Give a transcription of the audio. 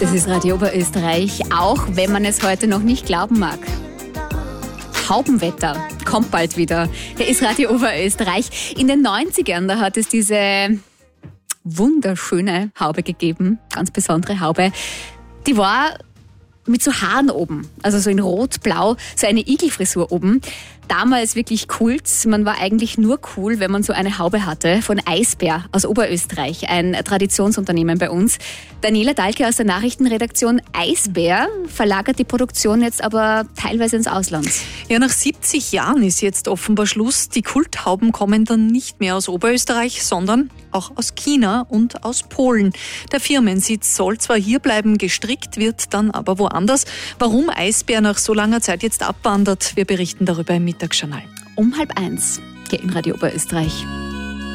Das ist Radio Oberösterreich, auch wenn man es heute noch nicht glauben mag. Haubenwetter kommt bald wieder. Hier ist Radio Oberösterreich. In den 90ern, da hat es diese wunderschöne Haube gegeben, ganz besondere Haube. Die war mit so Haaren oben, also so in rot-blau, so eine Igelfrisur oben. Damals wirklich Kult. Man war eigentlich nur cool, wenn man so eine Haube hatte. Von Eisbär aus Oberösterreich, ein Traditionsunternehmen bei uns. Daniela Dahlke aus der Nachrichtenredaktion. Eisbär verlagert die Produktion jetzt aber teilweise ins Ausland. Ja, nach 70 Jahren ist jetzt offenbar Schluss. Die Kulthauben kommen dann nicht mehr aus Oberösterreich, sondern auch aus China und aus Polen. Der Firmensitz soll zwar hier bleiben, gestrickt wird dann aber woanders. Warum Eisbär nach so langer Zeit jetzt abwandert, wir berichten darüber im Mittagsjournal. Um 12:30 hier in Radio Oberösterreich.